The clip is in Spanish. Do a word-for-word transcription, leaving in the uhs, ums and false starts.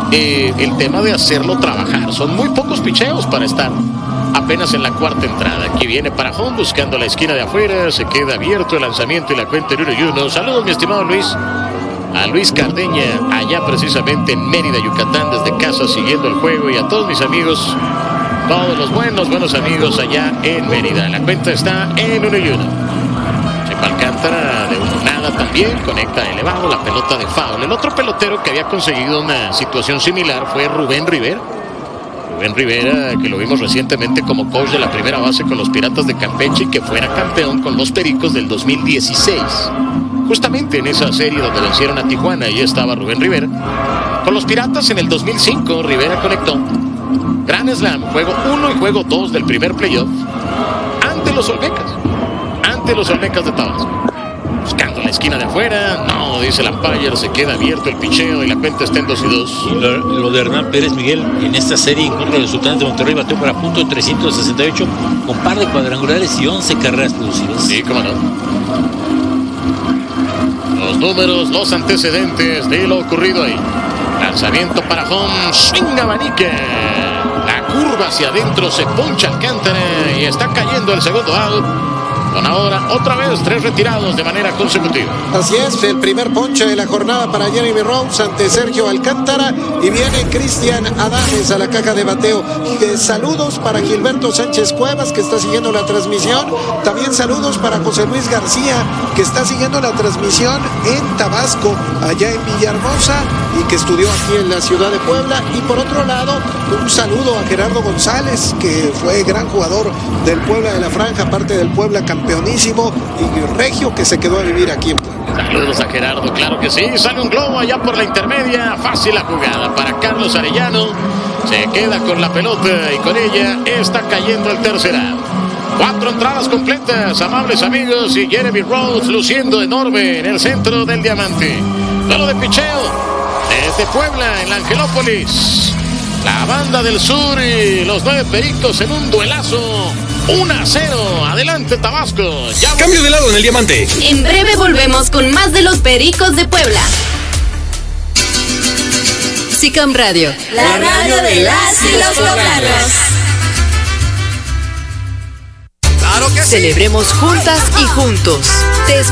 eh, el tema de hacerlo trabajar. Son muy pocos picheos para estar apenas en la cuarta entrada. Aquí viene Parajón buscando la esquina de afuera. Se queda abierto el lanzamiento y la cuenta en uno y uno. Saludos, mi estimado Luis. A Luis Cardeña, allá precisamente en Mérida, Yucatán, desde casa siguiendo el juego. Y a todos mis amigos, todos los buenos, buenos amigos allá en Mérida. La cuenta está en uno y uno. Checo Alcántara de uno nada también. Conecta elevado la pelota de foul. El otro pelotero que había conseguido una situación similar fue Rubén Rivera. Rubén Rivera, que lo vimos recientemente como coach de la primera base con los Piratas de Campeche y que fuera campeón con los Pericos del dos mil dieciséis. Justamente en esa serie donde vencieron a Tijuana, ahí estaba Rubén Rivera. Con los Piratas en el dos mil cinco, Rivera conectó Grand Slam, juego uno y juego dos del primer playoff ante los Olmecas, ante los Olmecas de Tabasco. Buscando la esquina de afuera, no, dice el umpire, se queda abierto el picheo y la cuenta está en dos y dos. Y lo, lo de Hernán Pérez, Miguel, en esta serie en contra de los Sultanes de Monterrey, bateó para punto de trescientos sesenta y ocho con par de cuadrangulares y once carreras producidas. Sí, cómo no. Los números, los antecedentes de lo ocurrido ahí. Lanzamiento para home, swing abanique. La curva hacia adentro, se poncha Alcántara y está cayendo el segundo out. Con ahora otra vez tres retirados de manera consecutiva. Así es, el primer ponche de la jornada para Jeremy Rose ante Sergio Alcántara. Y viene Cristian Adames a la caja de bateo. Eh, saludos para Gilberto Sánchez Cuevas, que está siguiendo la transmisión. También saludos para José Luis García, que está siguiendo la transmisión en Tabasco, allá en Villahermosa, y que estudió aquí en la ciudad de Puebla. Y por otro lado, un saludo a Gerardo González, que fue gran jugador del Puebla de la Franja, parte del Puebla campeonísimo, y Regio, que se quedó a vivir aquí en Puebla. Saludos a Gerardo, claro que sí. Sale un globo allá por la intermedia. Fácil la jugada para Carlos Arellano. Se queda con la pelota y con ella está cayendo el tercer out. Cuatro entradas completas, amables amigos, y Jeremy Rose luciendo enorme en el centro del diamante. Duelo de picheo desde Puebla, en la Angelópolis. La banda del sur y los nueve Pericos en un duelazo. uno a cero. Adelante, Tabasco. Ya... Cambio de lado en el diamante. En breve volvemos con más de los Pericos de Puebla. S I C A M Radio, la radio de las y los poblanos. Claro que sí. Celebremos juntas y juntos. Te